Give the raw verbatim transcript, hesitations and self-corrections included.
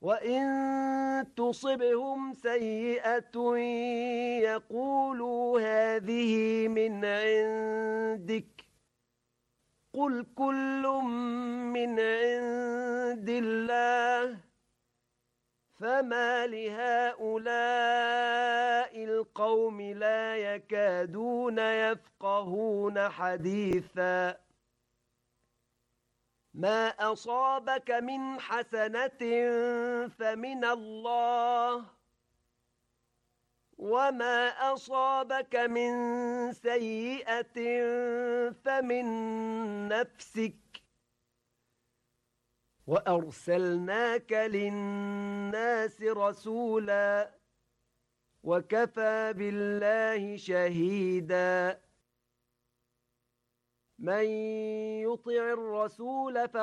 وإن تصبهم سيئة يقولوا هذه من عندك قل كل من عند الله فما لهؤلاء القوم لا يكادون يفقهون حديثا ما أصابك من حسنة فمن الله وما أصابك من سيئة فمن نفسك وأرسلناك للناس رسولا وكفى بالله شهيدا من يطع الرسول